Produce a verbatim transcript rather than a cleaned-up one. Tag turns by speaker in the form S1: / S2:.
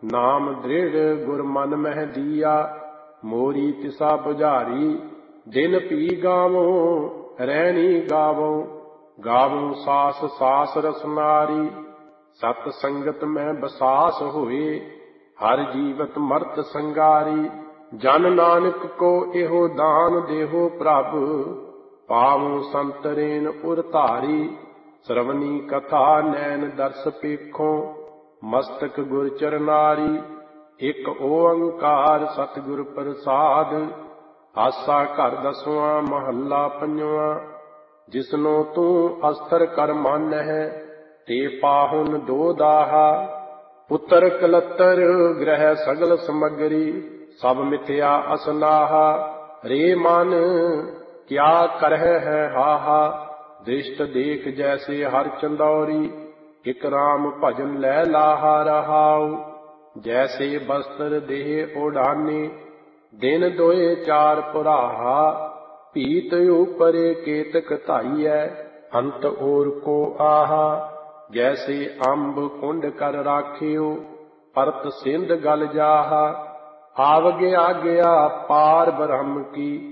S1: ਨਾਮ ਦ੍ਰਿੜ ਗੁਰ ਮਨ ਮਹਿ ਦੀਆ, ਮੋਰੀ ਤਿਸਾ ਬੁਝਾਰੀ। ਦਿਨ ਪੀ ਗਾਵੋ ਰਹਿਣੀ ਗਾਵੋ, ਗਾਵੋ ਸਾਸ ਸਾਸ ਰਸਨਾਰੀ। ਸਤ ਸੰਗਤ ਮੈਂ ਬਸਾਸ ਹੋਏ, ਹਰ ਜੀਵਤ ਮਰਤ ਸੰਗਾਰੀ। ਜਨ ਨਾਨਕ ਕੋ ਇਹੋ ਦਾਨ ਦੇਹੋ ਪ੍ਰਭ, ਪਾਵੋ ਸੰਤਰੇਨ ਉਰ ਧਾਰੀ। ਸਰਵਣੀ ਕਥਾ ਨੈਣ ਦਰਸ ਪੇਖੋ, ਮਸਤਕ ਗੁਰ ਚਰਨਾਰੀ। ਇਕ ਓੰਕਾਰ ਸਤਿਗੁਰ ਪ੍ਰਸਾਦ, ਆਸਾ ਘਰ ਦਸਵਾਂ ਮਹੱਲਾ ਪੰਜਵਾਂ। ਜਿਸਨੋ ਤੂੰ ਅਸਥਰ ਕਰ ਮਾਨਹਿ, ਤੇ ਪਾਹੁਨ ਦੋ ਦਾਹਾ। ਪੁੱਤਰ ਕਲੱਤਰ ਗ੍ਰਹਿ ਸਗਲ ਸਮੱਗਰੀ, ਸਭ ਮਿਥਿਆ ਅਸਨਾਹਾ। ਰੇ ਮਨ ਕਿਆ ਕਰਹਿ ਹੈ ਹਾਹਾ, ਦ੍ਰਿਸ਼ਟ ਦੇਖ ਜੈਸੇ ਹਰ ਚੰਦੌਰੀ। ਇਕ ਰਾਮ ਭਜਨ ਲੈ ਲਾਹਾ ਰਹਾਉ, ਜੈਸੇ ਬਸਤਰ ਦੇਹ ਓਢਾਨੇ। ਦਿਨ ਦੋਏ ਚਾਰ ਪੁਰਾਹਾ, ਭੀਤ ਉਪਰੇ ਕੇਤਕ ਧਾਈਐ। ਅੰਤ ਔਰ ਕੋ ਆਹਾ, ਜੈਸੇ ਅੰਬ ਕੁੰਡ ਕਰ ਰਾਖਿਓ, ਪਰਤ ਸਿੰਧ ਗਲ ਜਾਹਾ। ਆਵਗੇ ਆਗਿਆ ਪਾਰ ਬ੍ਰਹਮ ਕੀ,